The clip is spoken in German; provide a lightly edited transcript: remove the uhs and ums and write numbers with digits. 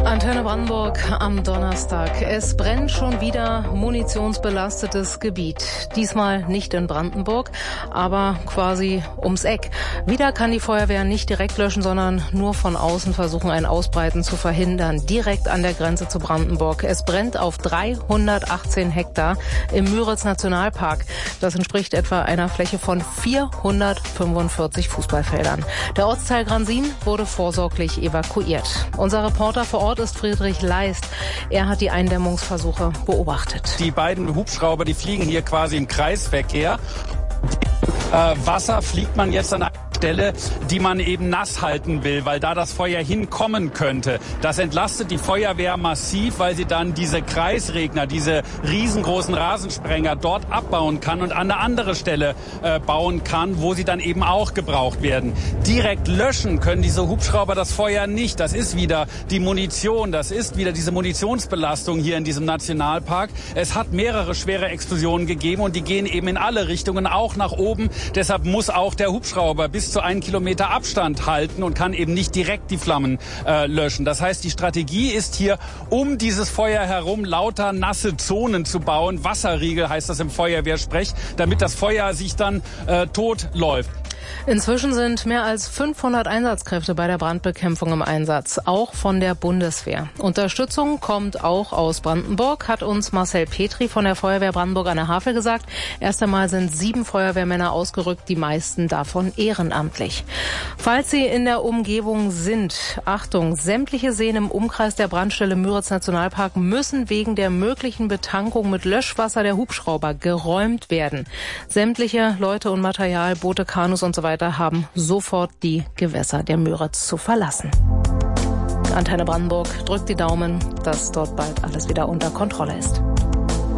Antenne Brandenburg am Donnerstag. Es brennt schon wieder munitionsbelastetes Gebiet. Diesmal nicht in Brandenburg, aber quasi ums Eck. Wieder kann die Feuerwehr nicht direkt löschen, sondern nur von außen versuchen, ein Ausbreiten zu verhindern. Direkt an der Grenze zu Brandenburg. Es brennt auf 318 Hektar im Müritz-Nationalpark. Das entspricht etwa einer Fläche von 445 Fußballfeldern. Der Ortsteil Gransin wurde vorsorglich evakuiert. Unser Reporter vor Ort ist Friedrich Leist. Er hat die Eindämmungsversuche beobachtet. Die beiden Hubschrauber, die fliegen hier quasi im Kreisverkehr. Wasser fliegt man jetzt an einer Stelle, die man eben nass halten will, weil da das Feuer hinkommen könnte. Das entlastet die Feuerwehr massiv, weil sie dann diese Kreisregner, diese riesengroßen Rasensprenger dort abbauen kann und an eine andere Stelle bauen kann, wo sie dann eben auch gebraucht werden. Direkt löschen können diese Hubschrauber das Feuer nicht. Das ist wieder die Munition, das ist wieder diese Munitionsbelastung hier in diesem Nationalpark. Es hat mehrere schwere Explosionen gegeben und die gehen eben in alle Richtungen, auch nach oben. Deshalb muss auch der Hubschrauber bis zu 1 Kilometer Abstand halten und kann eben nicht direkt die Flammen löschen. Das heißt, die Strategie ist hier, um dieses Feuer herum lauter nasse Zonen zu bauen. Wasserriegel heißt das im Feuerwehrsprech, damit das Feuer sich dann tot läuft. Inzwischen sind mehr als 500 Einsatzkräfte bei der Brandbekämpfung im Einsatz, auch von der Bundeswehr. Unterstützung kommt auch aus Brandenburg, hat uns Marcel Petri von der Feuerwehr Brandenburg an der Havel gesagt. Erst einmal sind 7 Feuerwehrmänner ausgerückt, die meisten davon ehrenamtlich. Falls Sie in der Umgebung sind, Achtung, sämtliche Seen im Umkreis der Brandstelle Müritz-Nationalpark müssen wegen der möglichen Betankung mit Löschwasser der Hubschrauber geräumt werden. Sämtliche Leute und Material, Boote, Kanus und so weiter haben sofort die Gewässer der Müritz zu verlassen. Antenne Brandenburg drückt die Daumen, dass dort bald alles wieder unter Kontrolle ist.